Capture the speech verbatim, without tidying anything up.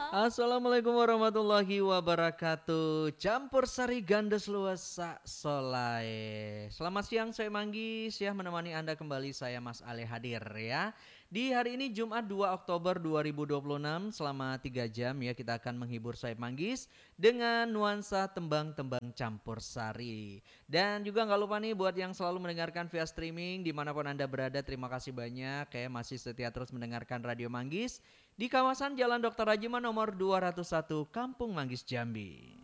Assalamualaikum warahmatullahi wabarakatuh. Campur sari gandes luas sak solai. Selamat siang, saya Manggis ya, menemani Anda kembali saya Mas Ale hadir ya. Di hari ini Jumat dua Oktober dua ribu dua puluh enam selama tiga jam ya kita akan menghibur saya Manggis dengan nuansa tembang-tembang campur sari. Dan juga nggak lupa nih buat yang selalu mendengarkan via streaming dimanapun Anda berada, terima kasih banyak ya masih setia terus mendengarkan Radio Manggis di kawasan Jalan Doktor Rajiman nomor dua ratus satu Kampung Manggis Jambi.